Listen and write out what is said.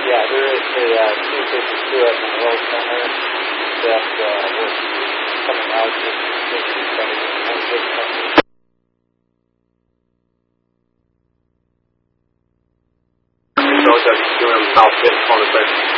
Yeah, there is a 252 at Monroe Center that was coming out this weekend. So that he's doing about this on the